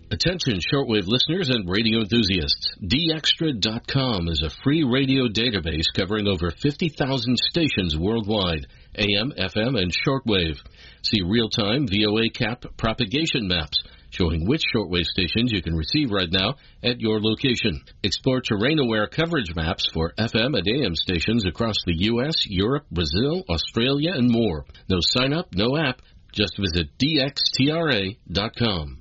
Attention shortwave listeners and radio enthusiasts. DXtra.com is a free radio database covering over 50,000 stations worldwide, AM, FM, and shortwave. See real-time VOA cap propagation maps showing which shortwave stations you can receive right now at your location. Explore terrain-aware coverage maps for FM and AM stations across the U.S., Europe, Brazil, Australia, and more. No sign-up, no app. Just visit DXTRA.com.